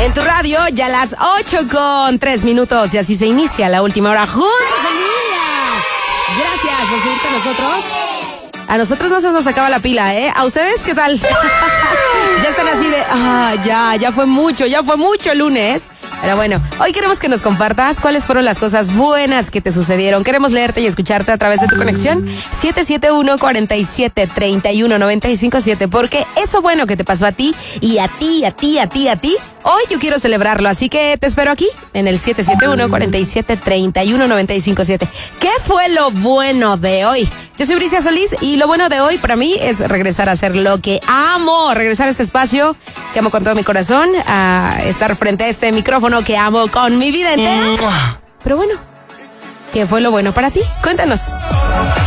En tu radio, ya las 8:03 y así se inicia la última hora. ¡Juntos, familia! Gracias por seguir con nosotros. A nosotros no se nos acaba la pila, ¿eh? ¿A ustedes qué tal? Ya están así de, ya fue mucho lunes. Pero bueno, hoy queremos que nos compartas cuáles fueron las cosas buenas que te sucedieron. Queremos leerte y escucharte a través de tu conexión 771-47-31-957, porque eso bueno que te pasó a ti y a ti, hoy yo quiero celebrarlo, así que te espero aquí en el 771-47-31-957. ¿Qué fue lo bueno de hoy? Yo soy Bricia Solís y lo bueno de hoy para mí es regresar a hacer lo que amo, regresar a este espacio que amo con todo mi corazón, a estar frente a este micrófono que amo con mi vida entera. Pero bueno, ¿qué fue lo bueno para ti? Cuéntanos.